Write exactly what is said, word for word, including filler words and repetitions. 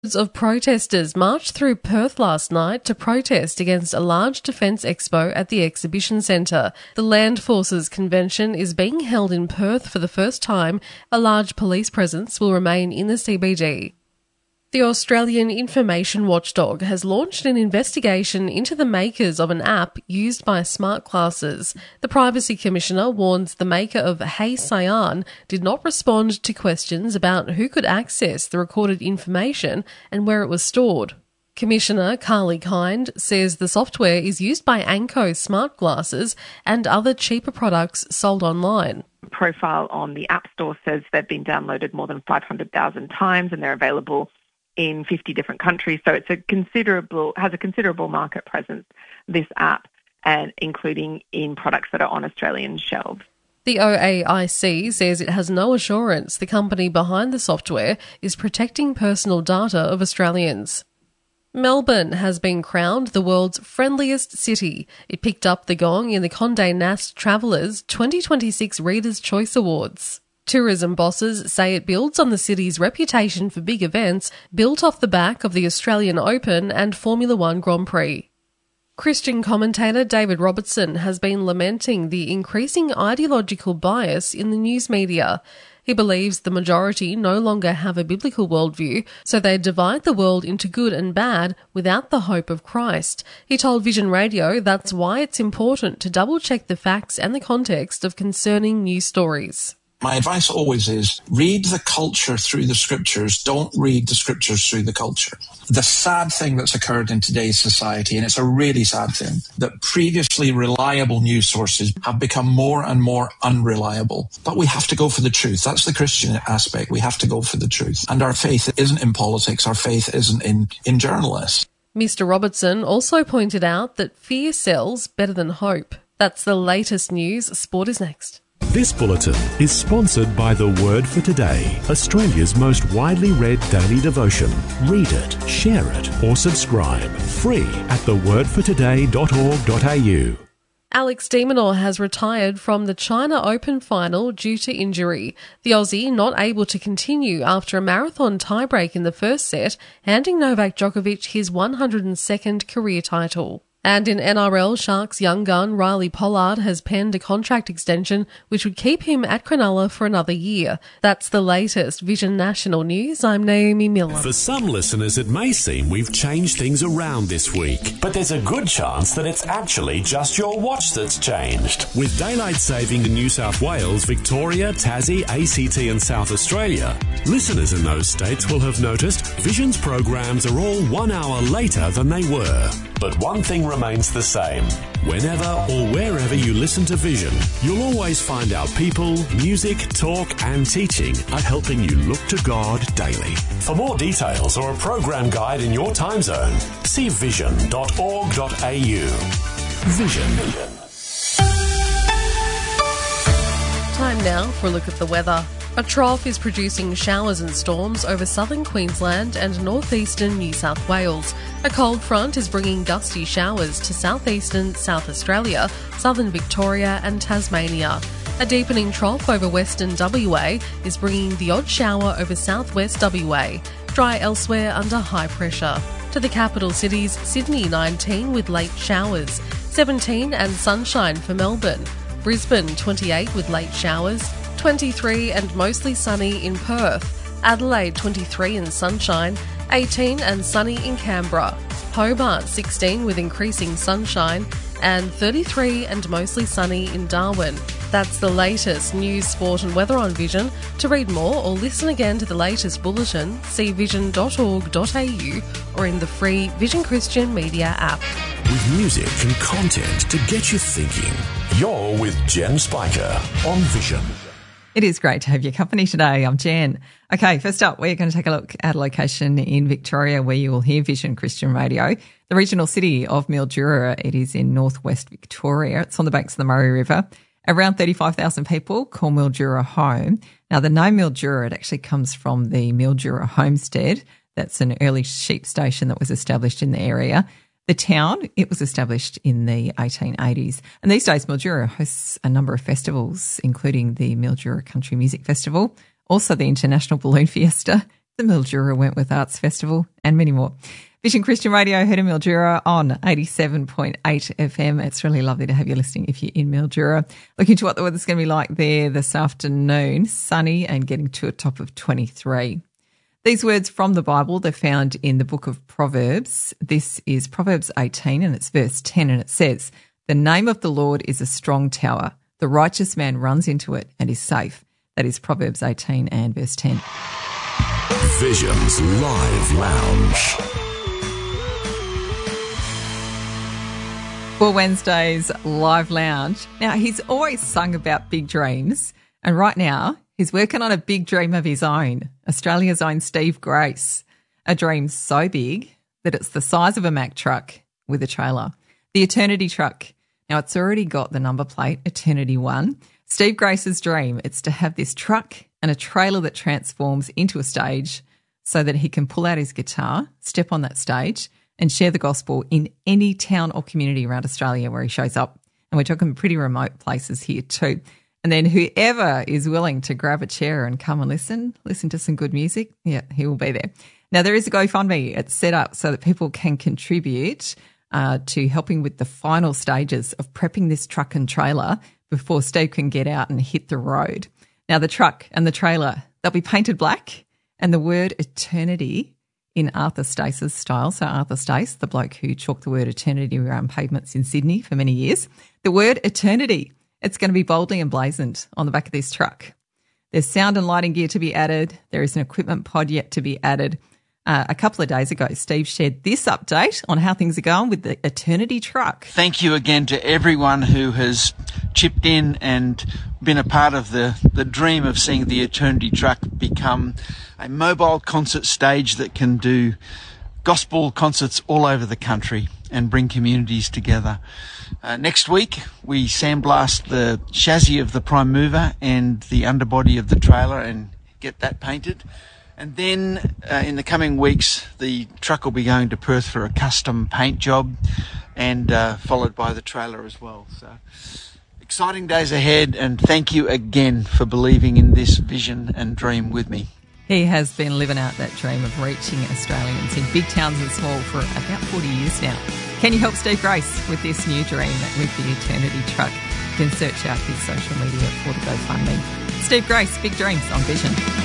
Hundreds of protesters marched through Perth last night to protest against a large defence expo at the Exhibition Centre. The Land Forces Convention is being held in Perth for the first time. A large police presence will remain in the C B D. The Australian Information Watchdog has launched an investigation into the makers of an app used by smart classes. The Privacy Commissioner warns the maker of Hey Cyan did not respond to questions about who could access the recorded information and where it was stored. Commissioner Carly Kind says the software is used by Anko smart glasses and other cheaper products sold online. Profile on the App Store says they've been downloaded more than five hundred thousand times and they're available in fifty different countries. So it's a considerable, has a considerable market presence, this app, and including in products that are on Australian shelves. The O A I C says it has no assurance the company behind the software is protecting personal data of Australians. Melbourne has been crowned the world's friendliest city. It picked up the gong in the Condé Nast Travellers twenty twenty-six Readers' Choice Awards. Tourism bosses say it builds on the city's reputation for big events built off the back of the Australian Open and Formula One Grand Prix. Christian commentator David Robertson has been lamenting the increasing ideological bias in the news media. He believes the majority no longer have a biblical worldview, so they divide the world into good and bad without the hope of Christ. He told Vision Radio that's why it's important to double-check the facts and the context of concerning news stories. My advice always is read the culture through the scriptures. Don't read the scriptures through the culture. The sad thing that's occurred in today's society, and it's a really sad thing, that previously reliable news sources have become more and more unreliable. But we have to go for the truth. That's the Christian aspect. We have to go for the truth. And our faith isn't in politics. Our faith isn't in, in journalists. Mister Robertson also pointed out that fear sells better than hope. That's the latest news. Sport is next. This bulletin is sponsored by The Word for Today, Australia's most widely read daily devotion. Read it, share it, or subscribe. Free at the word for today dot org dot a u. Alex de Minaur has retired from the China Open final due to injury. The Aussie not able to continue after a marathon tiebreak in the first set, handing Novak Djokovic his one hundred second career title. And in N R L, Sharks young gun Riley Pollard has penned a contract extension which would keep him at Cronulla for another year. That's the latest Vision National News. I'm Naomi Miller. For some listeners, it may seem we've changed things around this week, but there's a good chance that it's actually just your watch that's changed. With daylight saving in New South Wales, Victoria, Tassie, A C T and South Australia, listeners in those states will have noticed Vision's programs are all one hour later than they were. But one thing remains the same. Whenever or wherever you listen to Vision, you'll always find our people, music, talk and teaching are helping you look to God daily. For more details or a program guide in your time zone, see vision dot org dot a u. Vision. Time now for a look at the weather. A trough is producing showers and storms over southern Queensland and northeastern New South Wales. A cold front is bringing gusty showers to southeastern South Australia, southern Victoria and Tasmania. A deepening trough over western W A is bringing the odd shower over southwest W A. Dry elsewhere under high pressure. To the capital cities, Sydney nineteen with late showers, seventeen and sunshine for Melbourne. Brisbane twenty-eight with late showers, twenty-three and mostly sunny in Perth. Adelaide twenty-three and sunshine, eighteen and sunny in Canberra. Hobart sixteen with increasing sunshine and thirty-three and mostly sunny in Darwin. That's the latest news, sport and weather on Vision. To read more or listen again to the latest bulletin, see vision dot org dot a u or in the free Vision Christian Media app. With music and content to get you thinking, you're with Jen Spiker on Vision. It is great to have your company today. I'm Jen. Okay, first up, we're going to take a look at a location in Victoria where you will hear Vision Christian Radio, the regional city of Mildura. It is in northwest Victoria. It's on the banks of the Murray River. Around thirty-five thousand people call Mildura home. Now, the name Mildura, it actually comes from the Mildura Homestead. That's an early sheep station that was established in the area. The town, it was established in the eighteen eighties. And these days, Mildura hosts a number of festivals, including the Mildura Country Music Festival, also the International Balloon Fiesta, the Mildura Wentworth Arts Festival, and many more. Vision Christian Radio, heard in Mildura on eighty-seven point eight F M. It's really lovely to have you listening if you're in Mildura. Looking to what the weather's going to be like there this afternoon. Sunny and getting to a top of twenty-three. These words from the Bible, they're found in the book of Proverbs. This is Proverbs eighteen and it's verse ten, and it says, "The name of the Lord is a strong tower. The righteous man runs into it and is safe." That is Proverbs eighteen and verse ten. Vision's Live Lounge. For Wednesday's Live Lounge. Now, he's always sung about big dreams, and right now he's working on a big dream of his own, Australia's own Steve Grace. A dream so big that it's the size of a Mack truck with a trailer. The Eternity truck. Now, it's already got the number plate, Eternity one. Steve Grace's dream, it's to have this truck and a trailer that transforms into a stage so that he can pull out his guitar, step on that stage, and share the gospel in any town or community around Australia where he shows up. And we're talking pretty remote places here too. And then whoever is willing to grab a chair and come and listen, listen to some good music, yeah, he will be there. Now, there is a GoFundMe. It's set up so that people can contribute uh, to helping with the final stages of prepping this truck and trailer before Steve can get out and hit the road. Now, the truck and the trailer, they'll be painted black, and the word eternity in Arthur Stace's style. So Arthur Stace, the bloke who chalked the word eternity around pavements in Sydney for many years. The word eternity, it's going to be boldly emblazoned on the back of this truck. There's sound and lighting gear to be added. There is an equipment pod yet to be added. Uh, a couple of days ago, Steve shared this update on how things are going with the Eternity truck. Thank you again to everyone who has chipped in and been a part of the, the dream of seeing the Eternity truck become a mobile concert stage that can do gospel concerts all over the country and bring communities together. Uh, next week, we sandblast the chassis of the prime mover and the underbody of the trailer and get that painted. And then uh, in the coming weeks, the truck will be going to Perth for a custom paint job and uh, followed by the trailer as well. So exciting days ahead, and thank you again for believing in this vision and dream with me. He has been living out that dream of reaching Australians in big towns and small for about forty years now. Can you help Steve Grace with this new dream with the Eternity truck? You can search out his social media for the GoFundMe. Steve Grace, Big Dreams on Vision.